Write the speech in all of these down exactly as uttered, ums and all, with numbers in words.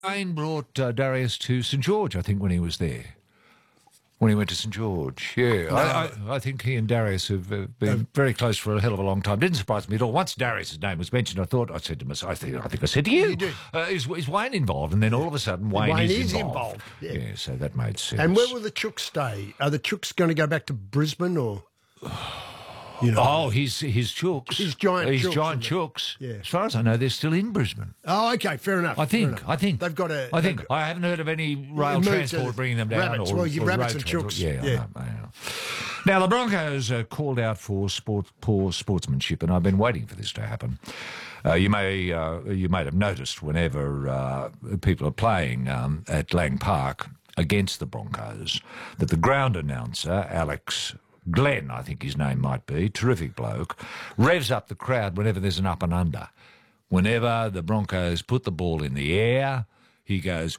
Wayne brought uh, Darius to St George, I think, when he was there. When he went to St George, yeah. No. I, I, I think he and Darius have uh, been um, very close for a hell of a long time. Didn't surprise me at all. Once Darius's name was mentioned, I thought, I said to myself, I think I, think I said to you, you did. Uh, is, is Wayne involved? And then all of a sudden, Wayne, Wayne is, is involved. involved. Yeah. yeah, so that made sense. And where will the Chooks stay? Are the Chooks going to go back to Brisbane or... You know, oh, his his chooks. His giant his chooks. giant chooks. Yeah. As far as I know, they're still in Brisbane. Oh, okay, fair enough. I think. enough. I think they've got a. I think. I haven't heard of any rail transport bringing them down. Rabbits. Or, well, you or rabbits road and transport. chooks. Yeah. yeah. I know, I know. Now the Broncos are called out for sport, poor sportsmanship, and I've been waiting for this to happen. Uh, you may uh, you may have noticed whenever uh, people are playing um, at Lang Park against the Broncos that the ground announcer, Alex Glenn, I think his name might be, terrific bloke, revs up the crowd whenever there's an up and under. Whenever the Broncos put the ball in the air, he goes,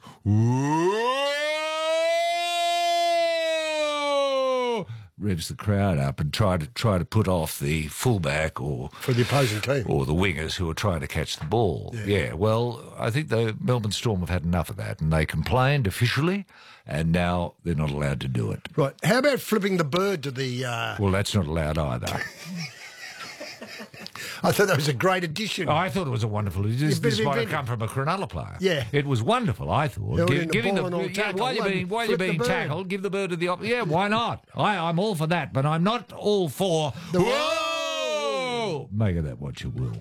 whoa! Revs the crowd up and try to try to put off the fullback or for the opposing team or the wingers who are trying to catch the ball. Yeah. yeah, well, I think the Melbourne Storm have had enough of that, and they complained officially, and now they're not allowed to do it. Right. How about flipping the bird to the... Uh... Well, that's not allowed either. I thought that was a great addition. Oh, I thought it was a wonderful addition. This, this might have come from a Cronulla player. Yeah. It was wonderful, I thought. Give, giving the, the yeah, while you're being, while you're being tackled, give the bird to the opposite. Yeah, why not? I, I'm all for that, but I'm not all for... The whoa! Make of that what you will.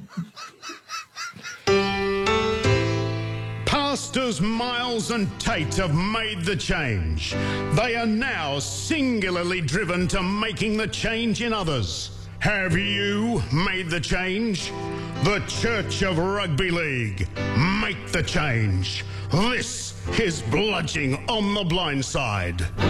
Pastors Miles and Tate have made the change. They are now singularly driven to making the change in others. Have you made the change? The Church of Rugby League. Make the change. This is Bludging on the Blind Side.